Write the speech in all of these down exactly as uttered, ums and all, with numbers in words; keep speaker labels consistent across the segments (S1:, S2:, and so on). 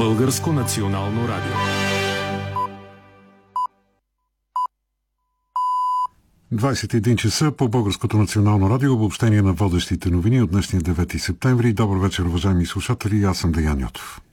S1: Българско национално радио.
S2: двадесет и един часа по Българското национално радио, обобщение на водещите новини от днешния девети септември. Добър вечер, уважаеми слушатели, аз съм Деян Йотов.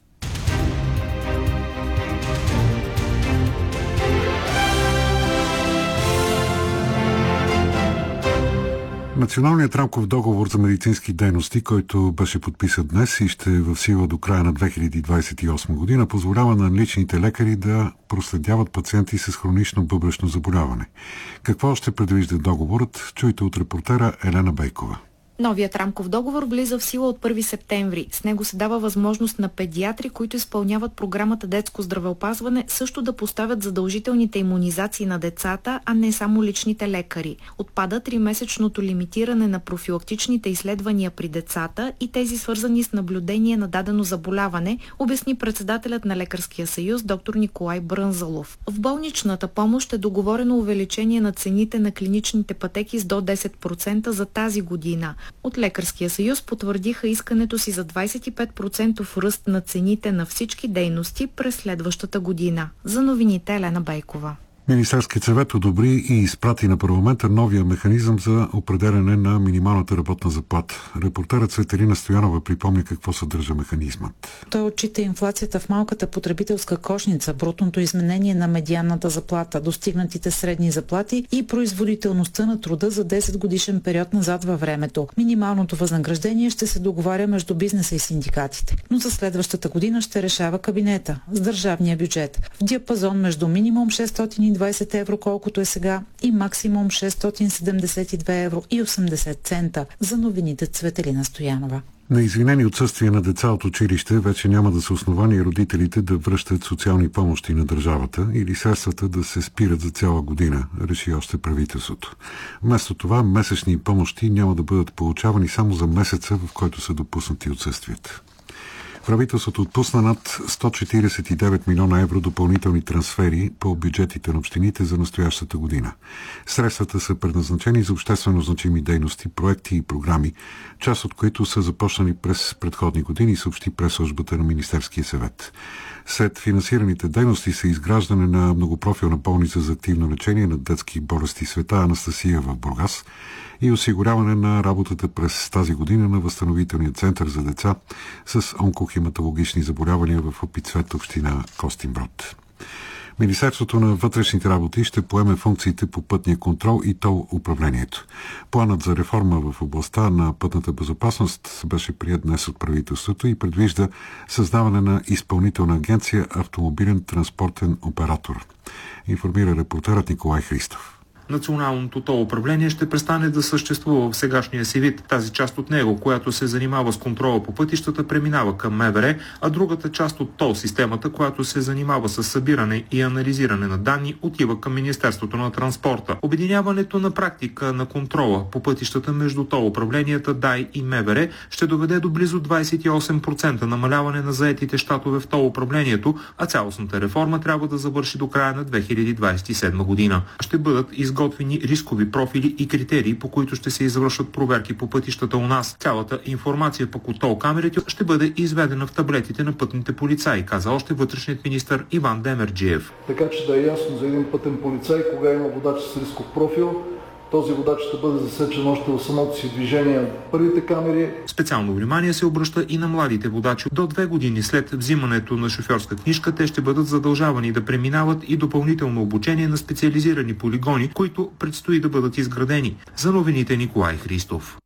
S2: Националният рамков договор за медицински дейности, който беше подписан днес и ще е в сила до края на две хиляди двадесет и осма година, позволява на личните лекари да проследяват пациенти с хронично бъбречно заболяване. Какво ще предвижда договорът? Чуйте от репортера Елена Бейкова.
S3: Новият рамков договор влиза в сила от първи септември. С него се дава възможност на педиатри, които изпълняват програмата детско здравеопазване, също да поставят задължителните имунизации на децата, а не само личните лекари. Отпада тримесечното лимитиране на профилактичните изследвания при децата и тези свързани с наблюдение на дадено заболяване, обясни председателят на Лекарския съюз доктор Николай Брънзалов. В болничната помощ е договорено увеличение на цените на клиничните пътеки с до десет процента за тази година. От Лекарския съюз потвърдиха искането си за двадесет и пет процента ръст на цените на всички дейности през следващата година. За новините Елена Бейкова.
S2: Министерският съвет одобри и изпрати на парламента новия механизъм за определяне на минималната работна заплата. Репортерът Цветелина Стоянова припомня какво съдържа механизмът.
S4: Той отчита инфлацията в малката потребителска кошница, брутното изменение на медианната заплата, достигнатите средни заплати и производителността на труда за десет годишен период назад във времето. Минималното възнаграждение ще се договаря между бизнеса и синдикатите, но за следващата година ще решава кабинета с държавния бюджет в диапазон между минимум шестстотин и двадесет евро, колкото е сега, и максимум шестстотин седемдесет и две евро и осемдесет цента. За новините Цветелина Стоянова.
S2: На извинени отсъствия на деца от училище вече няма да са основания родителите да връщат социални помощи на държавата или средствата да се спират за цяла година, реши още правителството. Вместо това месечни помощи няма да бъдат получавани само за месеца, в който са допуснати отсъствията. Правителството отпусна над сто четиридесет и девет милиона евро допълнителни трансфери по бюджетите на общините за настоящата година. Средствата са предназначени за обществено значими дейности, проекти и програми, част от които са започнали през предходни години, съобщи пресслужбата на Министерския съвет. Сред финансираните дейности са изграждане на многопрофилна болница за активно лечение на детски болести Света Анастасия в Бургас и осигуряване на работата през тази година на възстановителния център за деца с онкохематологични заболявания в Опицвет, община Костинброд. Министерството на вътрешните работи ще поеме функциите по пътния контрол и тол управлението. Планът за реформа в областта на пътната безопасност беше приет днес от правителството и предвижда създаване на изпълнителна агенция автомобилен транспортен оператор. Информира репортерът Николай Христов.
S5: Националното тол управление ще престане да съществува в сегашния си вид. Тази част от него, която се занимава с контрола по пътищата, преминава към МВР, а другата част от тол системата, която се занимава с събиране и анализиране на данни, отива към Министерството на транспорта. Обединяването на практика на контрола по пътищата между тол управленията ДАИ и МВР ще доведе до близо двадесет и осем процента намаляване на заетите щатове в тол управлението, а цялостната реформа трябва да завърши до края на две хиляди двадесет и седма година. Ще бъдат изготвени готвени рискови профили и критерии, по които ще се извършват проверки по пътищата у нас. Цялата информация пък от тол камерите ще бъде изведена в таблетите на пътните полицаи, каза още вътрешният министър Иван Демерджиев.
S6: Така че да е ясно за един пътен полицай, кога има водач с рисков профил, този водач ще бъде засечен още в самото си движение от първите камери.
S5: Специално внимание се обръща и на младите водачи. До две години след взимането на шофьорска книжка, те ще бъдат задължавани да преминават и допълнително обучение на специализирани полигони, които предстои да бъдат изградени. За новините Николай Христов.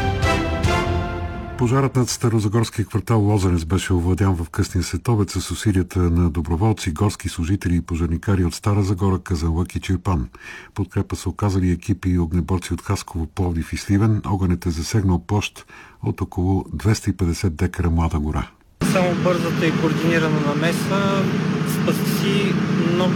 S2: Пожарът над старозагорския квартал Лозенец беше овладян в късния следобед с усилията на доброволци, горски служители и пожарникари от Стара Загора, Казанлък и Чирпан. Подкрепа са оказали екипи и огнеборци от Хасково, Пловдив и Сливен. Огънят е засегнал площ от около двеста и петдесет декара млада гора.
S7: Само бързата и координирана намеса спаси много